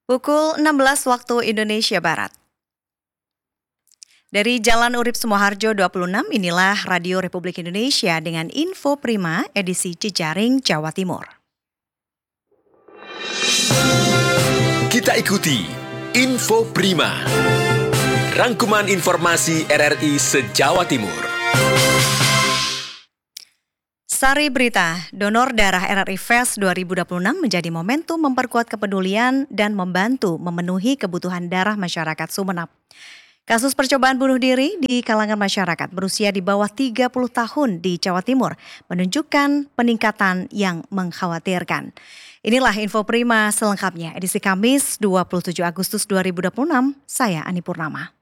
Pukul 16 waktu Indonesia Barat. Dari Jalan Urip Sumoharjo 26, inilah Radio Republik Indonesia dengan Info Prima edisi Jejaring, Jawa Timur. Kita ikuti Info Prima, rangkuman informasi RRI se-Jawa Timur. Sari berita, donor darah RRI Fest 2026 menjadi momentum memperkuat kepedulian dan membantu memenuhi kebutuhan darah masyarakat Sumeneb. Kasus percobaan bunuh diri di kalangan masyarakat berusia di bawah 30 tahun di Jawa Timur menunjukkan peningkatan yang mengkhawatirkan. Inilah Info Prima selengkapnya, edisi Kamis 27 Agustus 2026, saya Ani Purnama.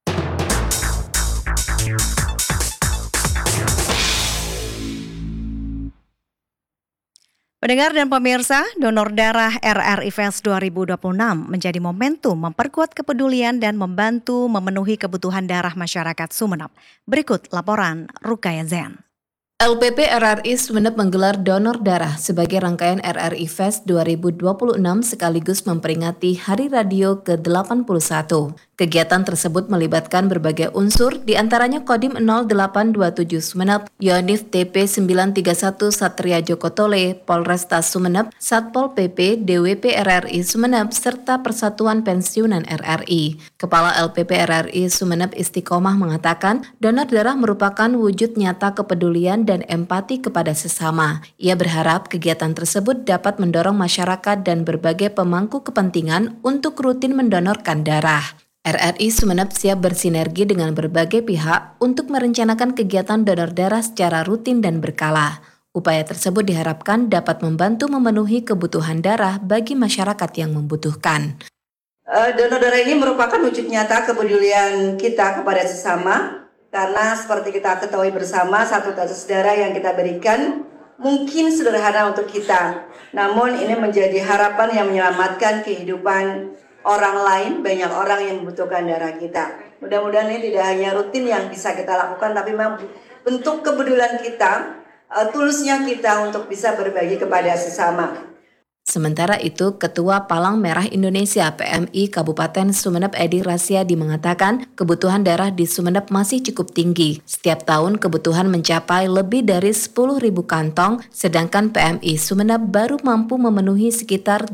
Pendengar dan pemirsa, donor darah RRI Fest 2026 menjadi momentum memperkuat kepedulian dan membantu memenuhi kebutuhan darah masyarakat Sumeneb. Berikut laporan Rukaya Zen. LPP RRI Sumeneb menggelar donor darah sebagai rangkaian RRI Fest 2026 sekaligus memperingati Hari Radio ke-81. Kegiatan tersebut melibatkan berbagai unsur, diantaranya Kodim 0827 Sumeneb, Yonif TP 931 Satria Joko Tole, Polresta Sumeneb, Satpol PP, DWP RRI Sumeneb, serta Persatuan Pensiunan RRI. Kepala LPP RRI Sumeneb Istiqomah mengatakan, donor darah merupakan wujud nyata kepedulian dan empati kepada sesama. Ia berharap kegiatan tersebut dapat mendorong masyarakat dan berbagai pemangku kepentingan untuk rutin mendonorkan darah. RRI Sumeneb siap bersinergi dengan berbagai pihak untuk merencanakan kegiatan donor darah secara rutin dan berkala. Upaya tersebut diharapkan dapat membantu memenuhi kebutuhan darah bagi masyarakat yang membutuhkan. Donor darah ini merupakan wujud nyata kepedulian kita kepada sesama, karena seperti kita ketahui bersama, satu tetes darah yang kita berikan mungkin sederhana untuk kita, namun ini menjadi harapan yang menyelamatkan kehidupan orang lain, banyak orang yang membutuhkan darah kita. Mudah-mudahan ini tidak hanya rutin yang bisa kita lakukan, tapi memang bentuk kepedulian kita, tulusnya kita untuk bisa berbagi kepada sesama. Sementara itu, Ketua Palang Merah Indonesia PMI Kabupaten Sumeneb Edi Rasyadi mengatakan kebutuhan darah di Sumeneb masih cukup tinggi. Setiap tahun kebutuhan mencapai lebih dari 10.000 kantong, sedangkan PMI Sumeneb baru mampu memenuhi sekitar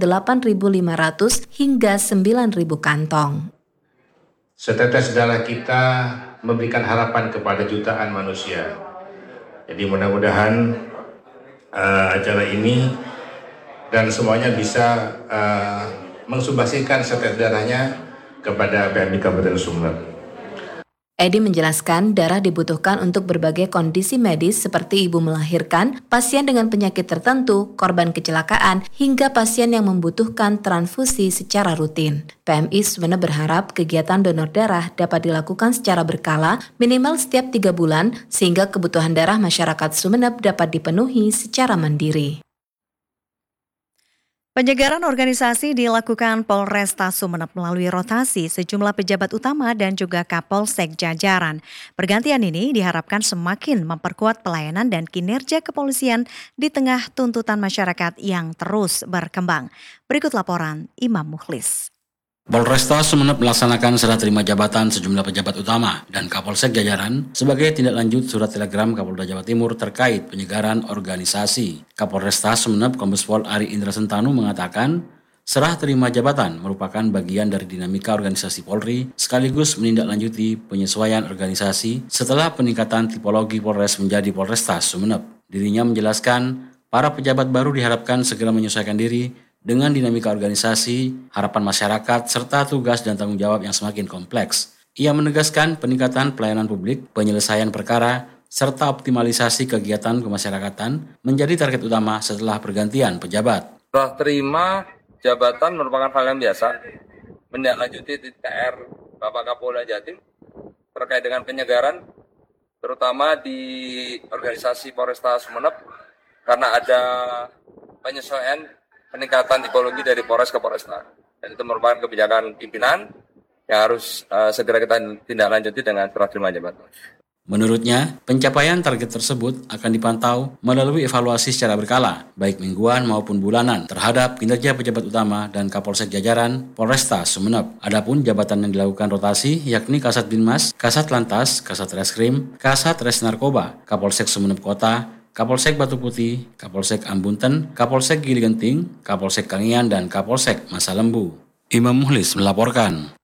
8.500 hingga 9.000 kantong. Setetes darah kita memberikan harapan kepada jutaan manusia. Jadi mudah-mudahan acara ini dan semuanya bisa mensumbasikan setetes darahnya kepada PMI Kabupaten Sumeneb. Edi menjelaskan darah dibutuhkan untuk berbagai kondisi medis seperti ibu melahirkan, pasien dengan penyakit tertentu, korban kecelakaan, hingga pasien yang membutuhkan transfusi secara rutin. PMI Sumeneb berharap kegiatan donor darah dapat dilakukan secara berkala minimal setiap 3 bulan sehingga kebutuhan darah masyarakat Sumeneb dapat dipenuhi secara mandiri. Penyegaran organisasi dilakukan Polresta Sumeneb melalui rotasi sejumlah pejabat utama dan juga Kapolsek jajaran. Pergantian ini diharapkan semakin memperkuat pelayanan dan kinerja kepolisian di tengah tuntutan masyarakat yang terus berkembang. Berikut laporan Imam Mukhlis. Polresta Sumeneb melaksanakan serah terima jabatan sejumlah pejabat utama dan Kapolsek jajaran sebagai tindak lanjut surat telegram Kapolda Jawa Timur terkait penyegaran organisasi. Kapolresta Sumeneb Kombes Pol Ari Indra Sentanu mengatakan serah terima jabatan merupakan bagian dari dinamika organisasi Polri sekaligus menindaklanjuti penyesuaian organisasi setelah peningkatan tipologi Polres menjadi Polresta Sumeneb. Dirinya menjelaskan para pejabat baru diharapkan segera menyesuaikan diri dengan dinamika organisasi, harapan masyarakat, serta tugas dan tanggung jawab yang semakin kompleks. Ia menegaskan peningkatan pelayanan publik, penyelesaian perkara, serta optimalisasi kegiatan kemasyarakatan menjadi target utama setelah pergantian pejabat. Serah terima jabatan merupakan hal yang biasa. Menindaklanjuti TR Bapak Kapolda Jatim terkait dengan penyegaran, terutama di organisasi Polresta Sumeneb, karena ada penyesuaian peningkatan tipologi dari Polres ke Polresta. Dan itu merupakan kebijakan pimpinan yang harus segera kita tindak lanjuti dengan serah terima jabatan. Menurutnya, pencapaian target tersebut akan dipantau melalui evaluasi secara berkala, baik mingguan maupun bulanan, terhadap kinerja pejabat utama dan Kapolsek jajaran Polresta Sumeneb. Adapun jabatan yang dilakukan rotasi yakni Kasat Binmas, Kasat Lantas, Kasat Reskrim, Kasat Res Narkoba, Kapolsek Sumeneb Kota, Kapolsek Batu Putih, Kapolsek Ambunten, Kapolsek Gili Genting, Kapolsek Kangian, dan Kapolsek Masa Lembu. Imam Muhlis melaporkan.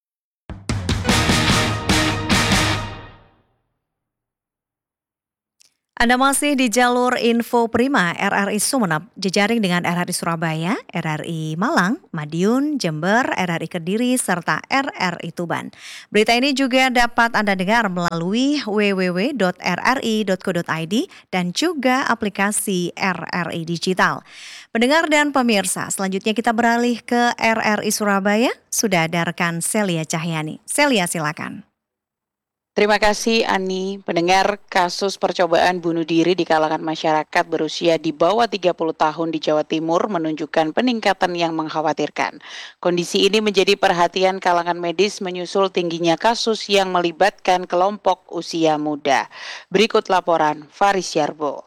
Anda masih di jalur Info Prima RRI Sumeneb, jejaring dengan RRI Surabaya, RRI Malang, Madiun, Jember, RRI Kediri, serta RRI Tuban. Berita ini juga dapat Anda dengar melalui www.rri.co.id dan juga aplikasi RRI Digital. Pendengar dan pemirsa, selanjutnya kita beralih ke RRI Surabaya, sudah ada rekan Celia Cahyani. Celia, silakan. Terima kasih Ani. Pendengar, kasus percobaan bunuh diri di kalangan masyarakat berusia di bawah 30 tahun di Jawa Timur menunjukkan peningkatan yang mengkhawatirkan. Kondisi ini menjadi perhatian kalangan medis menyusul tingginya kasus yang melibatkan kelompok usia muda. Berikut laporan Faris Yarbo.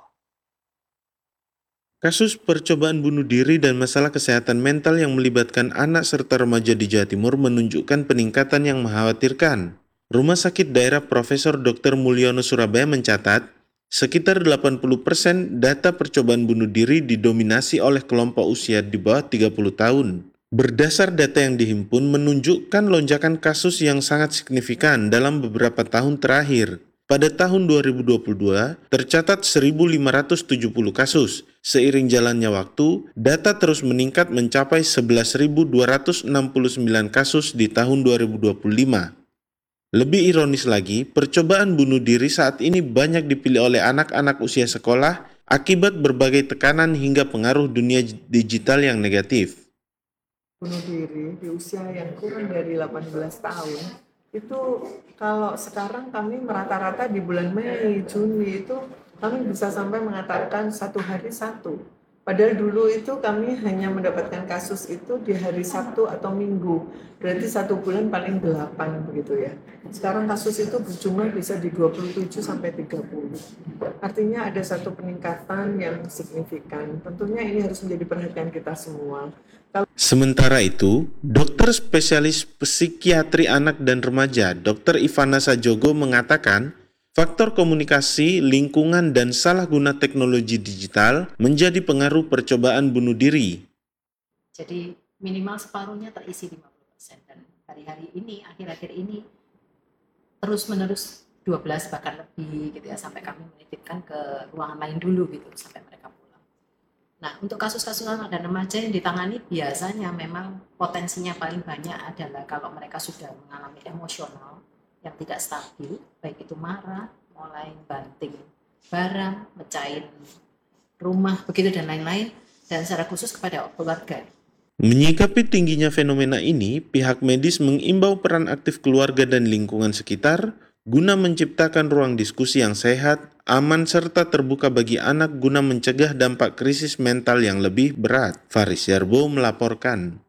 Kasus percobaan bunuh diri dan masalah kesehatan mental yang melibatkan anak serta remaja di Jawa Timur menunjukkan peningkatan yang mengkhawatirkan. Rumah Sakit Daerah Profesor Dr. Mulyono Surabaya mencatat, sekitar 80% data percobaan bunuh diri didominasi oleh kelompok usia di bawah 30 tahun. Berdasar data yang dihimpun menunjukkan lonjakan kasus yang sangat signifikan dalam beberapa tahun terakhir. Pada tahun 2022, tercatat 1.570 kasus. Seiring jalannya waktu, data terus meningkat mencapai 11.269 kasus di tahun 2025. Lebih ironis lagi, percobaan bunuh diri saat ini banyak dipilih oleh anak-anak usia sekolah akibat berbagai tekanan hingga pengaruh dunia digital yang negatif. Bunuh diri di usia yang kurang dari 18 tahun, itu kalau sekarang kami merata-rata di bulan Mei, Juni itu kami bisa sampai mengatakan 1 hari 1. Padahal dulu itu kami hanya mendapatkan kasus itu di hari Sabtu atau Minggu. Berarti 1 bulan paling 8 begitu ya. Sekarang kasus itu berjumlah bisa di 27 sampai 30. Artinya ada satu peningkatan yang signifikan. Tentunya ini harus menjadi perhatian kita semua. Sementara itu, dokter spesialis psikiatri anak dan remaja, Dr. Ivana Sajogo mengatakan, faktor komunikasi, lingkungan, dan salah guna teknologi digital menjadi pengaruh percobaan bunuh diri. Jadi minimal separuhnya terisi 50%, dan hari-hari ini, akhir-akhir ini terus-menerus 12 bahkan lebih gitu ya, sampai kami menitipkan ke ruangan lain dulu gitu sampai mereka pulang. Nah, untuk kasus-kasus anak dan remaja yang ditangani biasanya memang potensinya paling banyak adalah kalau mereka sudah mengalami emosional yang tidak stabil, baik itu marah, mulai banting barang, mecahin rumah, begitu dan lain-lain, dan secara khusus kepada keluarga. Menyikapi tingginya fenomena ini, pihak medis mengimbau peran aktif keluarga dan lingkungan sekitar guna menciptakan ruang diskusi yang sehat, aman, serta terbuka bagi anak guna mencegah dampak krisis mental yang lebih berat. Faris Yarbo melaporkan.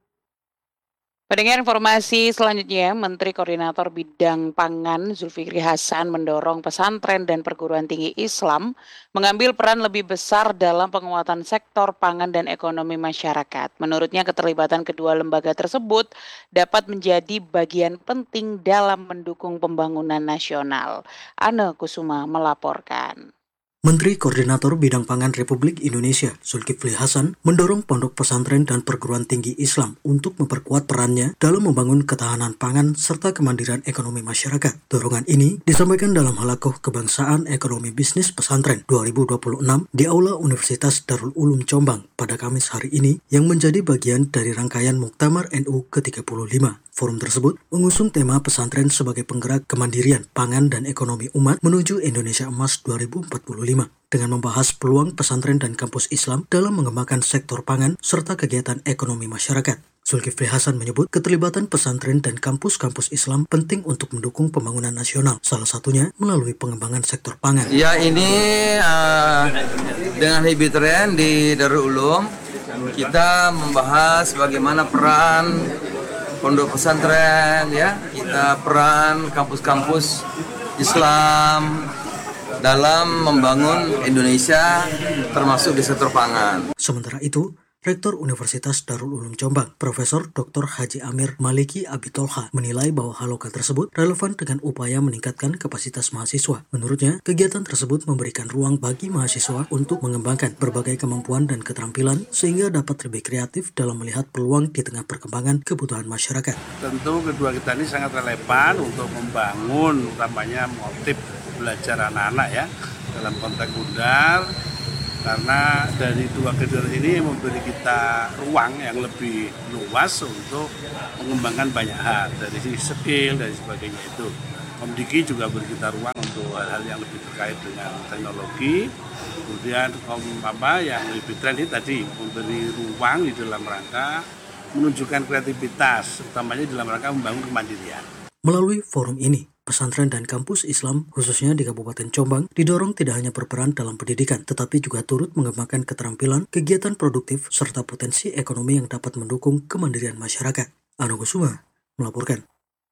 Pendengar, informasi selanjutnya, Menteri Koordinator Bidang Pangan Zulkifli Hasan mendorong pesantren dan perguruan tinggi Islam mengambil peran lebih besar dalam penguatan sektor pangan dan ekonomi masyarakat. Menurutnya, keterlibatan kedua lembaga tersebut dapat menjadi bagian penting dalam mendukung pembangunan nasional. Anne Kusuma melaporkan. Menteri Koordinator Bidang Pangan Republik Indonesia, Zulkifli Hasan, mendorong pondok pesantren dan perguruan tinggi Islam untuk memperkuat perannya dalam membangun ketahanan pangan serta kemandirian ekonomi masyarakat. Dorongan ini disampaikan dalam Halakoh Kebangsaan Ekonomi Bisnis Pesantren 2026 di Aula Universitas Darul Ulum Jombang pada Kamis hari ini yang menjadi bagian dari rangkaian Muktamar NU ke-35. Forum tersebut mengusung tema pesantren sebagai penggerak kemandirian pangan dan ekonomi umat menuju Indonesia Emas 2045 dengan membahas peluang pesantren dan kampus Islam dalam mengembangkan sektor pangan serta kegiatan ekonomi masyarakat. Zulkifli Hasan menyebut keterlibatan pesantren dan kampus-kampus Islam penting untuk mendukung pembangunan nasional, salah satunya melalui pengembangan sektor pangan. Ya, ini dengan Hibitren di Darul Ulum kita membahas bagaimana peran pondok pesantren, ya, kita peran kampus-kampus Islam dalam membangun Indonesia termasuk di sektor pangan. Sementara itu, Rektor Universitas Darul Ulum Jombang, Profesor Dr. Haji Amir Maliki Abitolha, menilai bahwa haloka tersebut relevan dengan upaya meningkatkan kapasitas mahasiswa. Menurutnya, kegiatan tersebut memberikan ruang bagi mahasiswa untuk mengembangkan berbagai kemampuan dan keterampilan sehingga dapat lebih kreatif dalam melihat peluang di tengah perkembangan kebutuhan masyarakat. Tentu kedua kita ini sangat relevan untuk membangun utamanya motif belajar anak-anak ya dalam konteks Undar. Karena dari dua kegiatan ini memberi kita ruang yang lebih luas untuk mengembangkan banyak hal dari sisi skill dan sebagainya itu. Komdiki juga beri kita ruang untuk hal-hal yang lebih terkait dengan teknologi. Kemudian yang lebih tren ini tadi memberi ruang di dalam rangka menunjukkan kreativitas, utamanya dalam rangka membangun kemandirian. Melalui forum ini, pesantren dan kampus Islam, khususnya di Kabupaten Jombang, didorong tidak hanya berperan dalam pendidikan, tetapi juga turut mengembangkan keterampilan, kegiatan produktif, serta potensi ekonomi yang dapat mendukung kemandirian masyarakat. Anu Kusuma melaporkan.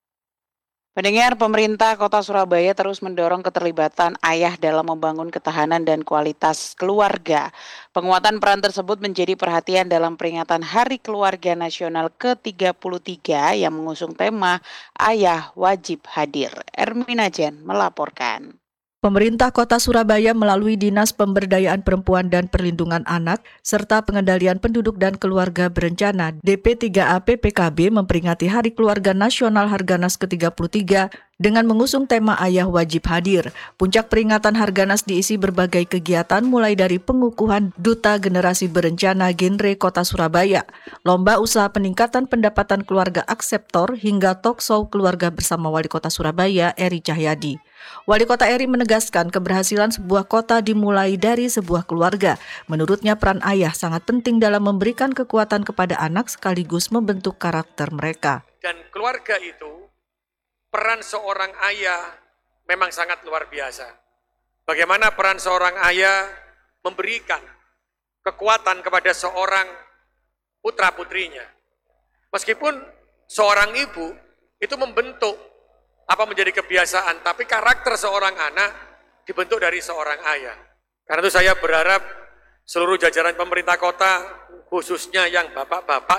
Pendengar, pemerintah Kota Surabaya terus mendorong keterlibatan ayah dalam membangun ketahanan dan kualitas keluarga. Penguatan peran tersebut menjadi perhatian dalam peringatan Hari Keluarga Nasional ke-33 yang mengusung tema Ayah Wajib Hadir. Ermina Jen melaporkan. Pemerintah Kota Surabaya melalui Dinas Pemberdayaan Perempuan dan Perlindungan Anak serta Pengendalian Penduduk dan Keluarga Berencana DP3A PPKB memperingati Hari Keluarga Nasional Harganas ke-33 dengan mengusung tema Ayah Wajib Hadir. Puncak peringatan Harganas diisi berbagai kegiatan mulai dari pengukuhan Duta Generasi Berencana Genre Kota Surabaya, lomba usaha peningkatan pendapatan keluarga akseptor hingga talk show keluarga bersama Wali Kota Surabaya Eri Cahyadi. Wali Kota Eri menegaskan keberhasilan sebuah kota dimulai dari sebuah keluarga. Menurutnya peran ayah sangat penting dalam memberikan kekuatan kepada anak sekaligus membentuk karakter mereka. Dan keluarga itu, peran seorang ayah memang sangat luar biasa. Bagaimana peran seorang ayah memberikan kekuatan kepada seorang putra-putrinya. Meskipun seorang ibu itu membentuk apa menjadi kebiasaan, tapi karakter seorang anak dibentuk dari seorang ayah. Karena itu saya berharap seluruh jajaran pemerintah kota, khususnya yang bapak-bapak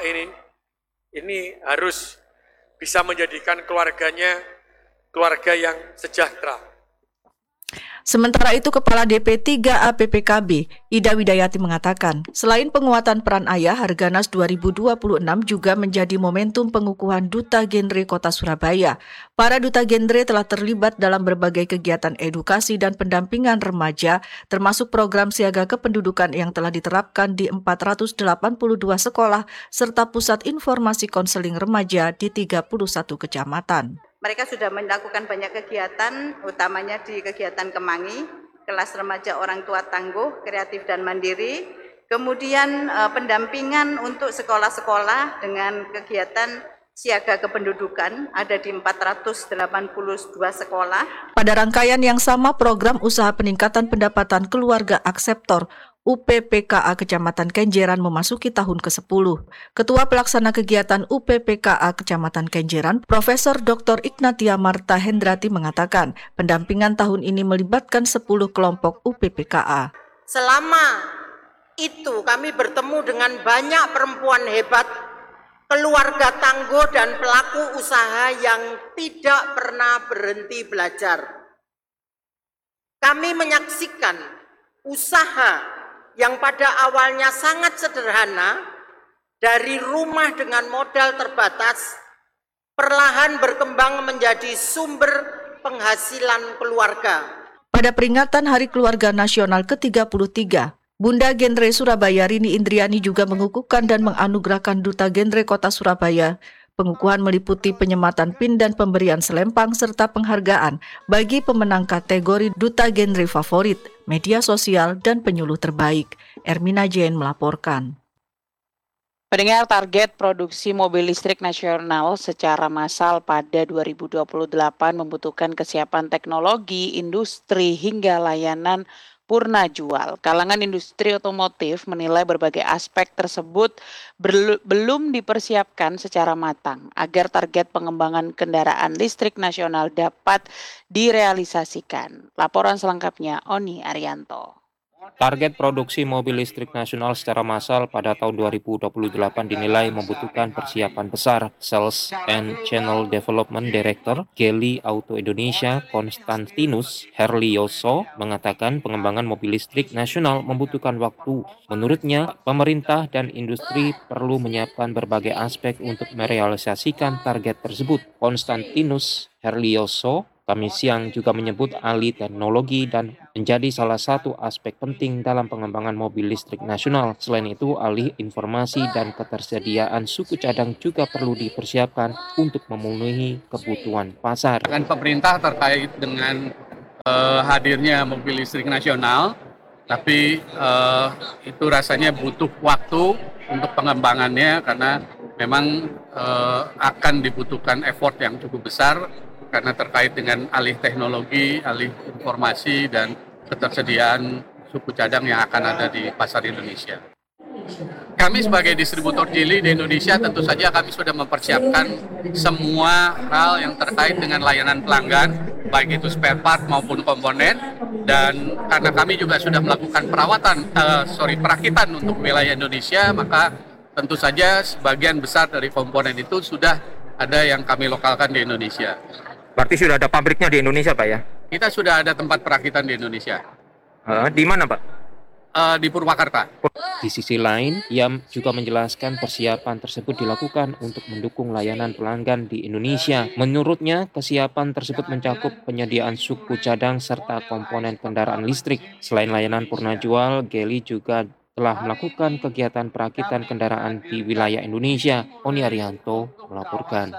ini harus bisa menjadikan keluarganya keluarga yang sejahtera. Sementara itu, Kepala DP3A PPKB, Ida Widayati mengatakan, selain penguatan peran ayah, Harganas 2026 juga menjadi momentum pengukuhan Duta Genre Kota Surabaya. Para Duta Genre telah terlibat dalam berbagai kegiatan edukasi dan pendampingan remaja, termasuk program siaga kependudukan yang telah diterapkan di 482 sekolah, serta pusat informasi konseling remaja di 31 kecamatan. Mereka sudah melakukan banyak kegiatan, utamanya di kegiatan Kemangi, kelas remaja orang tua tangguh, kreatif dan mandiri. Kemudian pendampingan untuk sekolah-sekolah dengan kegiatan siaga kependudukan ada di 482 sekolah. Pada rangkaian yang sama, program usaha peningkatan pendapatan keluarga akseptor UPPKA Kecamatan Kenjeran memasuki tahun ke-10. Ketua Pelaksana Kegiatan UPPKA Kecamatan Kenjeran, Profesor Dr. Ignatia Marta Hendrati mengatakan, pendampingan tahun ini melibatkan 10 kelompok UPPKA. Selama itu kami bertemu dengan banyak perempuan hebat, keluarga tangguh dan pelaku usaha yang tidak pernah berhenti belajar. Kami menyaksikan usaha yang pada awalnya sangat sederhana, dari rumah dengan modal terbatas, perlahan berkembang menjadi sumber penghasilan keluarga. Pada peringatan Hari Keluarga Nasional ke-33, Bunda Genre Surabaya Rini Indriani juga mengukuhkan dan menganugerahkan Duta Genre Kota Surabaya. Pengukuhan meliputi penyematan PIN dan pemberian selempang serta penghargaan bagi pemenang kategori Duta Genre Favorit, Media Sosial, dan Penyuluh Terbaik. Ermina Jen melaporkan. Pendengar, target produksi mobil listrik nasional secara massal pada 2028 membutuhkan kesiapan teknologi, industri, hingga layanan Purnajual. Kalangan industri otomotif menilai berbagai aspek tersebut belum dipersiapkan secara matang agar target pengembangan kendaraan listrik nasional dapat direalisasikan. Laporan selengkapnya Oni Arianto. Target produksi mobil listrik nasional secara massal pada tahun 2028 dinilai membutuhkan persiapan besar. Sales and Channel Development Director Geely Auto Indonesia Konstantinus Herlioso mengatakan pengembangan mobil listrik nasional membutuhkan waktu. Menurutnya, pemerintah dan industri perlu menyiapkan berbagai aspek untuk merealisasikan target tersebut. Konstantinus Herlioso kami siang juga menyebut ahli teknologi dan menjadi salah satu aspek penting dalam pengembangan mobil listrik nasional. Selain itu, alih informasi dan ketersediaan suku cadang juga perlu dipersiapkan untuk memenuhi kebutuhan pasar. Dengan pemerintah terkait dengan hadirnya mobil listrik nasional, tapi itu rasanya butuh waktu untuk pengembangannya karena memang akan dibutuhkan effort yang cukup besar karena terkait dengan alih teknologi, alih informasi, dan ketersediaan suku cadang yang akan ada di pasar Indonesia. Kami sebagai distributor Geely di Indonesia tentu saja kami sudah mempersiapkan semua hal yang terkait dengan layanan pelanggan, baik itu spare part maupun komponen, dan karena kami juga sudah melakukan perakitan untuk wilayah Indonesia, maka tentu saja sebagian besar dari komponen itu sudah ada yang kami lokalkan di Indonesia. Berarti sudah ada pabriknya di Indonesia, Pak ya? Kita sudah ada tempat perakitan di Indonesia. Di mana, Pak? Di Purwakarta. Di sisi lain, ia juga menjelaskan persiapan tersebut dilakukan untuk mendukung layanan pelanggan di Indonesia. Menurutnya, kesiapan tersebut mencakup penyediaan suku cadang serta komponen kendaraan listrik. Selain layanan Purnajual, Geely juga telah melakukan kegiatan perakitan kendaraan di wilayah Indonesia. Oni Arianto melaporkan.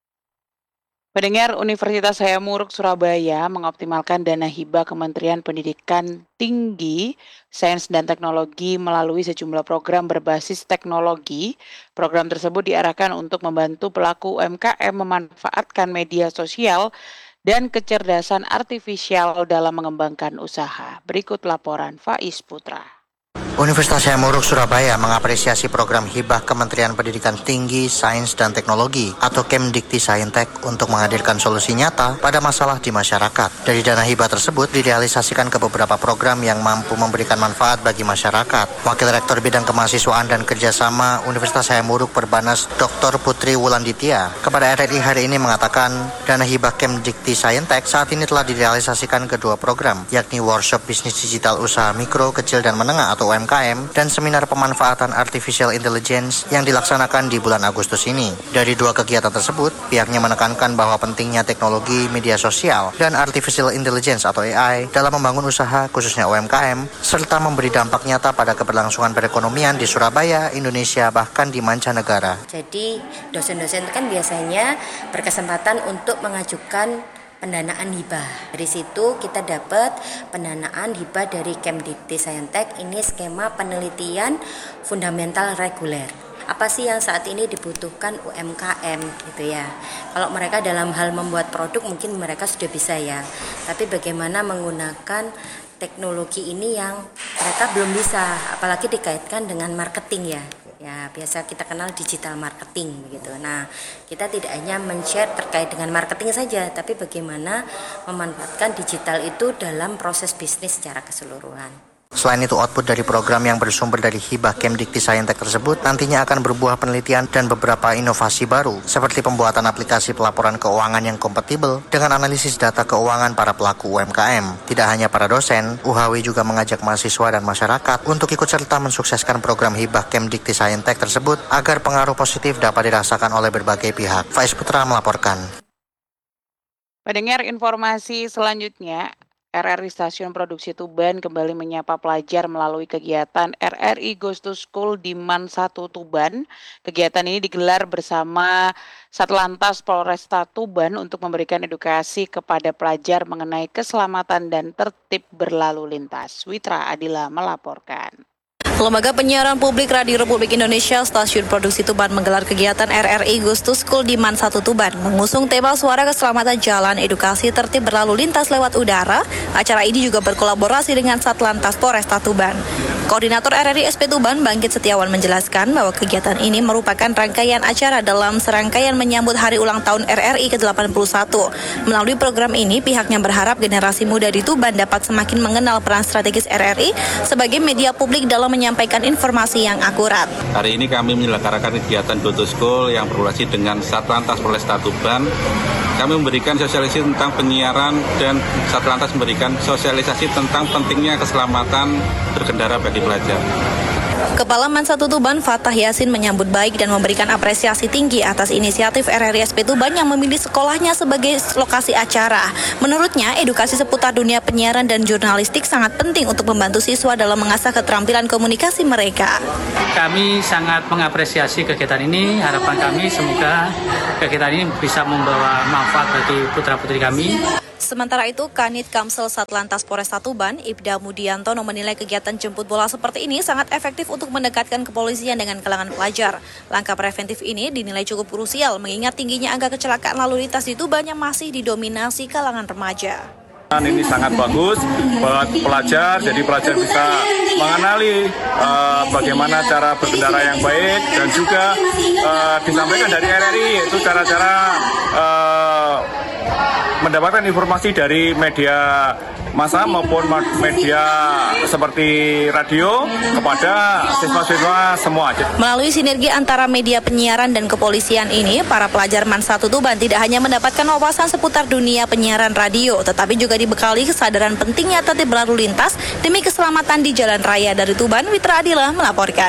Pendengar, Universitas Hayamuruk Surabaya mengoptimalkan dana hibah Kementerian Pendidikan Tinggi, Sains dan Teknologi melalui sejumlah program berbasis teknologi. Program tersebut diarahkan untuk membantu pelaku UMKM memanfaatkan media sosial dan kecerdasan artifisial dalam mengembangkan usaha. Berikut laporan Faiz Putra. Universitas Hayamuruk Surabaya mengapresiasi program hibah Kementerian Pendidikan Tinggi, Sains dan Teknologi atau Kemdikti Saintek untuk menghadirkan solusi nyata pada masalah di masyarakat. Dari dana hibah tersebut direalisasikan ke beberapa program yang mampu memberikan manfaat bagi masyarakat. Wakil Rektor Bidang Kemahasiswaan dan Kerjasama Universitas Hayamuruk Perbanas Dr. Putri Wulanditya kepada RRI hari ini mengatakan dana hibah Kemdikti Saintek saat ini telah direalisasikan kedua program, yakni workshop bisnis digital usaha mikro, kecil dan menengah atau UMKM dan seminar pemanfaatan Artificial Intelligence yang dilaksanakan di bulan Agustus ini. Dari dua kegiatan tersebut, pihaknya menekankan bahwa pentingnya teknologi media sosial dan Artificial Intelligence atau AI dalam membangun usaha khususnya UMKM serta memberi dampak nyata pada keberlangsungan perekonomian di Surabaya, Indonesia bahkan di mancanegara. Jadi dosen-dosen kan biasanya berkesempatan untuk mengajukan pendanaan hibah. Dari situ kita dapat pendanaan hibah dari Kemdikti Saintek. Ini skema penelitian fundamental reguler. Apa sih yang saat ini dibutuhkan UMKM gitu ya. Kalau mereka dalam hal membuat produk mungkin mereka sudah bisa ya. Tapi bagaimana menggunakan teknologi ini yang mereka belum bisa, apalagi dikaitkan dengan marketing ya. Ya, biasa kita kenal digital marketing begitu. Nah, kita tidak hanya men-share terkait dengan marketing saja, tapi bagaimana memanfaatkan digital itu dalam proses bisnis secara keseluruhan. Selain itu, output dari program yang bersumber dari hibah Kemdikti Saintek tersebut nantinya akan berbuah penelitian dan beberapa inovasi baru, seperti pembuatan aplikasi pelaporan keuangan yang kompatibel dengan analisis data keuangan para pelaku UMKM. Tidak hanya para dosen, UHW juga mengajak mahasiswa dan masyarakat untuk ikut serta mensukseskan program hibah Kemdikti Saintek tersebut agar pengaruh positif dapat dirasakan oleh berbagai pihak. Faiz Putra melaporkan. Pendengar, informasi selanjutnya, RRI Stasiun Produksi Tuban kembali menyapa pelajar melalui kegiatan RRI Goes to School di MAN 1 Tuban. Kegiatan ini digelar bersama Satlantas Polresta Tuban untuk memberikan edukasi kepada pelajar mengenai keselamatan dan tertib berlalu lintas. Witra Adila melaporkan. Lembaga Penyiaran Publik Radio Republik Indonesia Stasiun Produksi Tuban menggelar kegiatan RRI Goes to School di MAN 1 Tuban mengusung tema Suara Keselamatan Jalan, Edukasi Tertib Berlalu Lintas Lewat Udara. Acara ini juga berkolaborasi dengan Satlantas Polresta Tuban. Koordinator RRI SP Tuban Bangkit Setiawan menjelaskan bahwa kegiatan ini merupakan rangkaian acara dalam serangkaian menyambut Hari Ulang Tahun RRI ke-81. Melalui program ini, pihaknya berharap generasi muda di Tuban dapat semakin mengenal peran strategis RRI sebagai media publik dalam menyampaikan informasi yang akurat. Hari ini kami menyelenggarakan kegiatan Go to School yang berkolaborasi dengan Satlantas Polresta Tuban. Kami memberikan sosialisasi tentang penyiaran dan Satlantas memberikan sosialisasi tentang pentingnya keselamatan berkendara bagi pelajar. Kepala MAN 1 Tuban Fatah Yasin menyambut baik dan memberikan apresiasi tinggi atas inisiatif RRI SP Tuban yang memilih sekolahnya sebagai lokasi acara. Menurutnya, edukasi seputar dunia penyiaran dan jurnalistik sangat penting untuk membantu siswa dalam mengasah keterampilan komunikasi mereka. Kami sangat mengapresiasi kegiatan ini. Harapan kami semoga kegiatan ini bisa membawa manfaat bagi putra-putri kami. Sementara itu, Kanit Kamsel Satlantas Polresta Tuban, Ibda Mudiantono menilai kegiatan jemput bola seperti ini sangat efektif untuk mendekatkan kepolisian dengan kalangan pelajar. Langkah preventif ini dinilai cukup krusial mengingat tingginya angka kecelakaan lalu lintas di Tuban yang masih didominasi kalangan remaja. Ini sangat bagus buat pelajar, jadi pelajar bisa mengenali bagaimana cara berkendara yang baik dan juga disampaikan dari RRI yaitu cara-cara mendapatkan informasi dari media massa maupun media seperti radio kepada siswa-siswa semua. Melalui sinergi antara media penyiaran dan kepolisian ini, para pelajar MAN 1 Tuban tidak hanya mendapatkan wawasan seputar dunia penyiaran radio, tetapi juga dibekali kesadaran pentingnya tertib berlalu lintas demi keselamatan di jalan raya. Dari Tuban, Witra Adila melaporkan.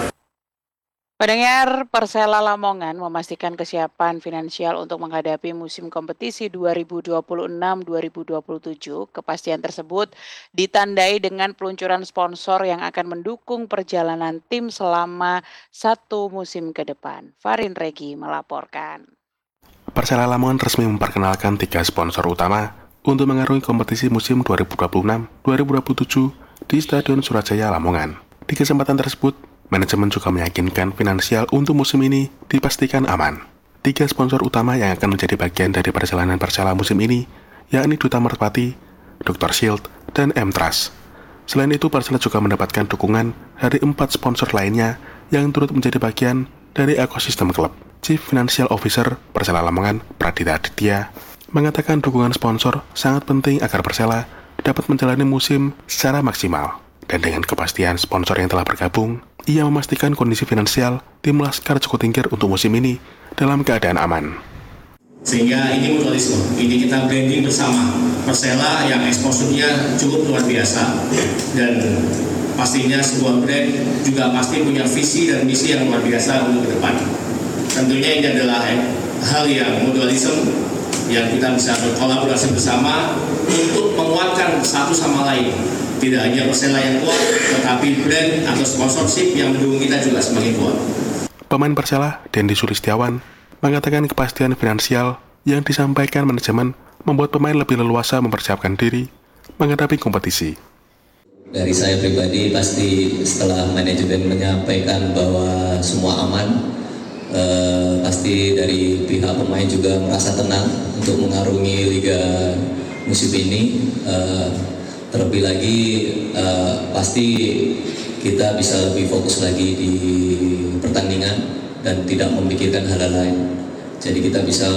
Pendengar, Persela Lamongan memastikan kesiapan finansial untuk menghadapi musim kompetisi 2026-2027. Kepastian tersebut ditandai dengan peluncuran sponsor yang akan mendukung perjalanan tim selama 1 musim ke depan. Farin Regi melaporkan. Persela Lamongan resmi memperkenalkan 3 sponsor utama untuk mengarungi kompetisi musim 2026-2027 di Stadion Surajaya Lamongan. Di kesempatan tersebut, manajemen juga meyakinkan finansial untuk musim ini dipastikan aman. 3 sponsor utama yang akan menjadi bagian dari perjalanan Persela musim ini, yakni Duta Merpati, Dr. Shield, dan M-Trust. Selain itu, Persela juga mendapatkan dukungan dari 4 sponsor lainnya yang turut menjadi bagian dari ekosistem klub. Chief Financial Officer Persela Lamongan, Pradita Aditya, mengatakan dukungan sponsor sangat penting agar Persela dapat menjalani musim secara maksimal. Dan dengan kepastian sponsor yang telah bergabung, ia memastikan kondisi finansial tim Laskar Joko Tingkir untuk musim ini dalam keadaan aman. Sehingga ini mutualisme, ini kita branding bersama Persela yang exposure-nya cukup luar biasa, dan pastinya sebuah brand juga pasti punya visi dan misi yang luar biasa untuk ke depan. Tentunya ini adalah hal yang mutualisme yang kita bisa berkolaborasi bersama untuk menguatkan satu sama lain. Tidak hanya Persela yang kuat, tetapi brand atau sponsorship yang mendukung kita juga semakin kuat. Pemain Persela, Dendi Sulistiawan, mengatakan kepastian finansial yang disampaikan manajemen membuat pemain lebih leluasa mempersiapkan diri menghadapi kompetisi. Dari saya pribadi, pasti setelah manajemen menyampaikan bahwa semua aman, pasti dari pihak pemain juga merasa tenang untuk mengarungi liga musim ini. Terlebih lagi pasti kita bisa lebih fokus lagi di pertandingan dan tidak memikirkan hal lain. Jadi kita bisa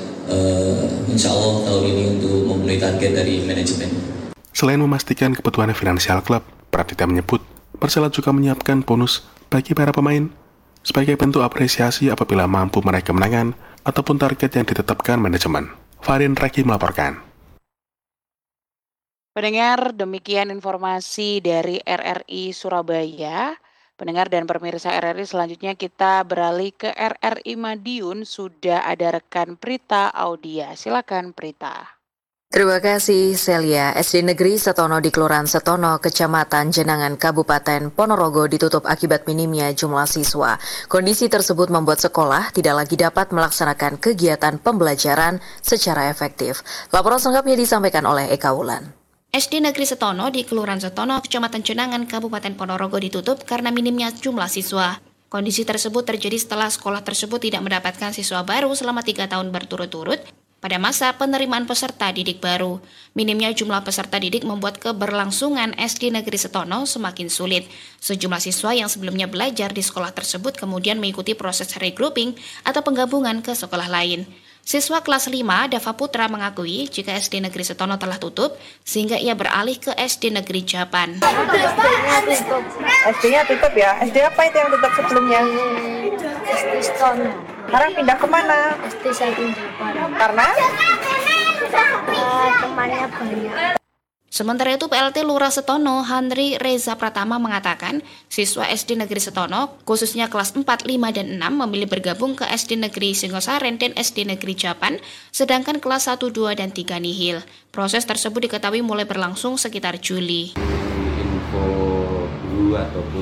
insya Allah tahun ini untuk memenuhi target dari manajemen. Selain memastikan kebutuhan finansial klub, Pradita menyebut Persela juga menyiapkan bonus bagi para pemain sebagai bentuk apresiasi apabila mampu meraih kemenangan ataupun target yang ditetapkan manajemen. Farin Raki melaporkan. Pendengar, demikian informasi dari RRI Surabaya. Pendengar dan pemirsa RRI, selanjutnya kita beralih ke RRI Madiun. Sudah ada rekan Prita Audia. Silakan Prita. Terima kasih Celia. SD Negeri Setono di Kelurahan Setono, Kecamatan Jenangan, Kabupaten Ponorogo ditutup akibat minimnya jumlah siswa. Kondisi tersebut membuat sekolah tidak lagi dapat melaksanakan kegiatan pembelajaran secara efektif. Laporan selengkapnya disampaikan oleh Eka Wulan. SD Negeri Setono di Kelurahan Setono, Kecamatan Jenangan, Kabupaten Ponorogo ditutup karena minimnya jumlah siswa. Kondisi tersebut terjadi setelah sekolah tersebut tidak mendapatkan siswa baru selama 3 tahun berturut-turut pada masa penerimaan peserta didik baru. Minimnya jumlah peserta didik membuat keberlangsungan SD Negeri Setono semakin sulit. Sejumlah siswa yang sebelumnya belajar di sekolah tersebut kemudian mengikuti proses regrouping atau penggabungan ke sekolah lain. Siswa kelas 5, Dava Putra, mengakui jika SD Negeri Setono telah tutup sehingga ia beralih ke SD Negeri Japan. SD-nya tutup ya? SD apa itu yang tutup sebelumnya? SD Setono. Sekarang pindah kemana? SD Japan. Karena? Temannya banyak. Sementara itu PLT Lurah Setono, Handri Reza Pratama, mengatakan siswa SD Negeri Setono, khususnya kelas 4, 5, dan 6 memilih bergabung ke SD Negeri Singosaren dan SD Negeri Japan, sedangkan kelas 1, 2, dan 3 nihil. Proses tersebut diketahui mulai berlangsung sekitar Juli. Info guru ataupun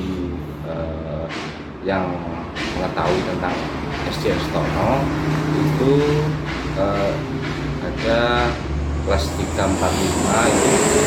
yang mengetahui tentang SD Setono itu ada kelas 3, 4, 5 itu